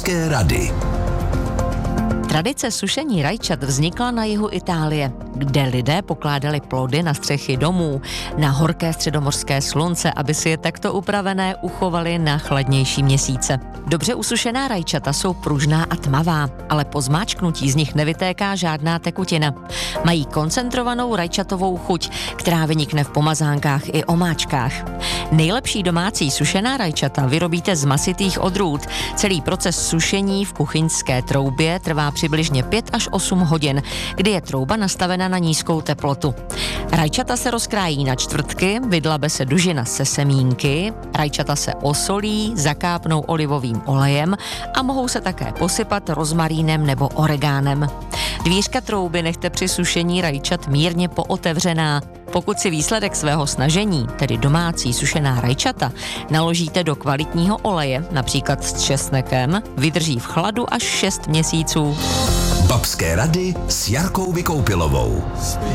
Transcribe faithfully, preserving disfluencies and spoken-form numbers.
Babské rady. Tradice sušení rajčat vznikla na jihu Itálie, kde lidé pokládali plody na střechy domů, na horké středomořské slunce, aby si je takto upravené uchovali na chladnější měsíce. Dobře usušená rajčata jsou pružná a tmavá, ale po zmáčknutí z nich nevytéká žádná tekutina. Mají koncentrovanou rajčatovou chuť, která vynikne v pomazánkách i omáčkách. Nejlepší domácí sušená rajčata vyrobíte z masitých odrůd. Celý proces sušení v kuchyňské troubě trvá přibližně pět až osm hodin, kdy je trouba nastavena na nízkou teplotu. Rajčata se rozkrájí na čtvrtky, vydlabe se dužina se semínky, rajčata se osolí, zakápnou olivovým olejem a mohou se také posypat rozmarínem nebo oregánem. Dvířka trouby nechte při sušení rajčat mírně pootevřená. Pokud si výsledek svého snažení, tedy domácí sušená rajčata, naložíte do kvalitního oleje, například s česnekem, vydrží v chladu až šest měsíců. Babské rady s Jarkou Vykoupilovou.